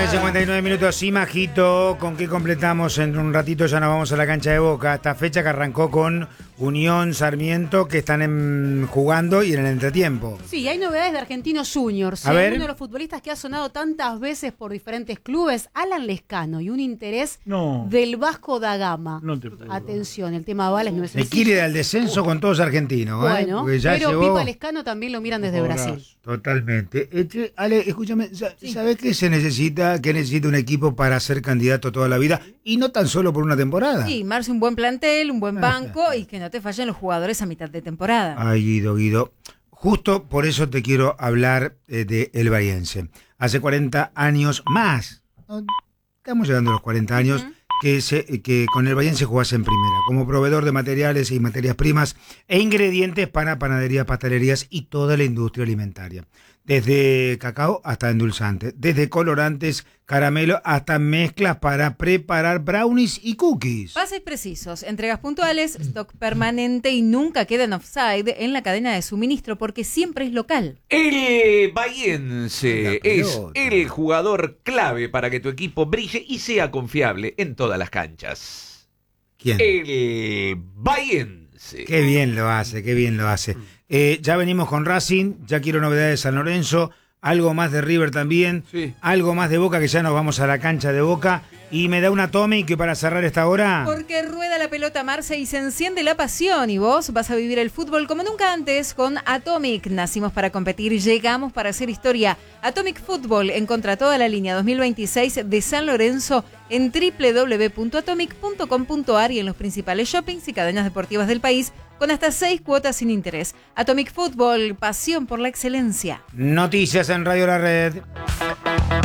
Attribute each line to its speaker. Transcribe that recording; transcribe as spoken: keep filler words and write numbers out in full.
Speaker 1: nueve cincuenta y nueve minutos, sí, Majito, ¿con qué completamos? En un ratito ya nos vamos a la cancha de Boca. Esta fecha que arrancó con Unión, Sarmiento, que están en, jugando y en el entretiempo.
Speaker 2: Sí, hay novedades de Argentinos Juniors.
Speaker 1: A ver.
Speaker 2: Uno de los futbolistas que ha sonado tantas veces por diferentes clubes, Alan Lescano, y un interés
Speaker 3: no.
Speaker 2: del Vasco da Gama.
Speaker 3: No te puedo.
Speaker 2: Atención, el tema Vales no es
Speaker 1: Se quiere ir al descenso con todos argentinos.
Speaker 2: Bueno,
Speaker 1: ¿eh? Ya
Speaker 2: pero
Speaker 1: llegó...
Speaker 2: Pipa Lescano también lo miran desde
Speaker 3: Horazo.
Speaker 2: Brasil.
Speaker 1: Totalmente. Este, Ale, escúchame, ¿sabes
Speaker 2: Sí.
Speaker 1: qué se necesita? ¿Qué necesita un equipo para ser candidato toda la vida? Y no tan solo por una temporada.
Speaker 4: Sí, armarse un buen plantel, un buen banco y que no te fallen los jugadores a mitad de temporada.
Speaker 1: Ay, Guido, Guido. Justo por eso te quiero hablar eh, de El Bahiense. Hace cuarenta años más, ¿no? Estamos llegando a los cuarenta años, uh-huh. que, se, que con El Bahiense jugás en primera, como proveedor de materiales y materias primas e ingredientes para panaderías, pastelerías y toda la industria alimentaria. Desde cacao hasta endulzantes, desde colorantes, caramelo hasta mezclas para preparar brownies y cookies.
Speaker 4: Pases precisos, entregas puntuales, stock permanente y nunca quedan offside en la cadena de suministro porque siempre es local.
Speaker 5: El Bahiense es el jugador clave para que tu equipo brille y sea confiable en todas las canchas.
Speaker 1: ¿Quién?
Speaker 5: El Bahiense.
Speaker 1: Qué bien lo hace, qué bien lo hace. Eh, ya venimos con Racing, ya quiero novedades de San Lorenzo, algo más de River también,
Speaker 5: sí.
Speaker 1: algo más de Boca, que ya nos vamos a la cancha de Boca. Y me da una Atomic que para cerrar esta hora...
Speaker 4: Porque rueda la pelota, Marce, y se enciende la pasión. Y vos vas a vivir el fútbol como nunca antes con Atomic. Nacimos para competir, llegamos para hacer historia. Atomic Fútbol, encontra toda la línea dos mil veintiséis de San Lorenzo en doble u doble u doble u punto atomic punto com punto a r y en los principales shoppings y cadenas deportivas del país con hasta seis cuotas sin interés. Atomic Fútbol, pasión por la excelencia.
Speaker 1: Noticias en Radio La Red.